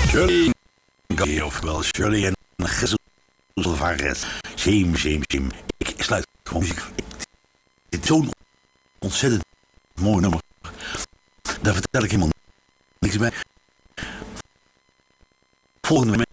Shirley, ofwel Shirley en Jesus Alvarez. Shame. Ik sluit gewoon muziek. Dit is zo'n ontzettend mooi nummer. Daar vertel ik helemaal niks bij. Volgende week